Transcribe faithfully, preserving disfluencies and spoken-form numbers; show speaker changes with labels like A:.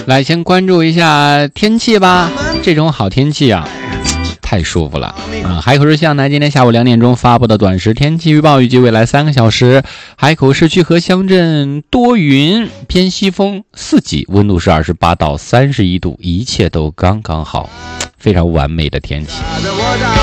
A: 来，先关注一下天气吧。这种好天气啊，太舒服了啊！海口市气象台今天下午两点钟发布的短时天气预报，预计未来三个小时，海口市区和乡镇多云，偏西风四级，温度是二十八到三十一度，一切都刚刚好，非常完美的天气。